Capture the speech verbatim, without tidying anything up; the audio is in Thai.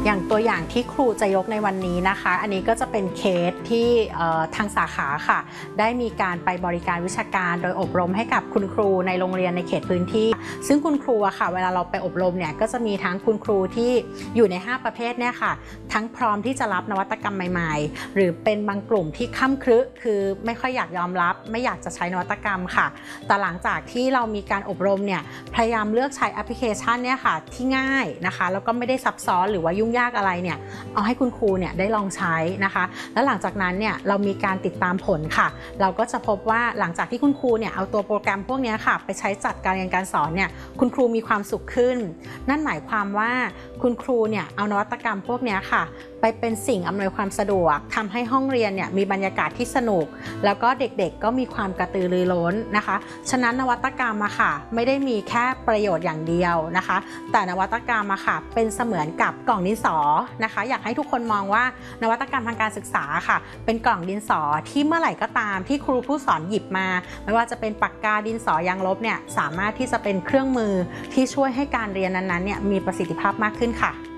อย่างตัวอย่างที่ครูจะยกในวันนี้นะคะอันนี้ก็จะเป็นเคสที่ทางสาขาค่ะได้มีการไปบริการวิชาการโดยอบรมให้กับคุณครูในโรงเรียนในเขตพื้นที่ซึ่งคุณครูอะค่ะเวลาเราไปอบรมเนี่ยก็จะมีทั้งคุณครูที่อยู่ในห้าประเภทเนี่ยค่ะทั้งพร้อมที่จะรับนวัตกรรมใหม่ๆหรือเป็นบางกลุ่มที่ค้ำครึคือไม่ค่อยอยากยอมรับไม่อยากจะใช้นวัตกรรมค่ะแต่หลังจากที่เรามีการอบรมเนี่ยพยายามเลือกใช้แอปพลิเคชันเนี่ยค่ะที่ง่ายนะคะแล้วก็ไม่ได้ซับซ้อนหรือว่ายุ่งยากอะไรเนี่ยเอาให้คุณครูเนี่ยได้ลองใช้นะคะแล้วหลังจากนั้นเนี่ยเรามีการติดตามผลค่ะเราก็จะพบว่าหลังจากที่คุณครูเนี่ยเอาตัวโปรแกรมพวกนี้ค่ะไปใช้จัดการเรียนการสอนเนี่ยคุณครูมีความสุขขึ้นนั่นหมายความว่าคุณครูเนี่ยเอานวัตกรรมพวกนี้ค่ะไปเป็นสิ่งอำนวยความสะดวกทำให้ห้องเรียนเนี่ยมีบรรยากาศที่สนุกแล้วก็เด็กๆก็มีความกระตือรือร้นนะคะฉะนั้นนวัตกรรมอะค่ะไม่ได้มีแค่ประโยชน์อย่างเดียวนะคะแต่นวัตกรรมอะค่ะเป็นเสมือนกับกล่องดินสอนะคะอยากให้ทุกคนมองว่านวัตกรรมทางการศึกษาค่ะเป็นกล่องดินสอที่เมื่อไหร่ก็ตามที่ครูผู้สอนหยิบมาไม่ว่าจะเป็นปากกาดินสอยางลบเนี่ยสามารถที่จะเป็นเครื่องมือที่ช่วยให้การเรียนนั้นๆเนี่ยมีประสิทธิภาพมากขึ้นค่ะ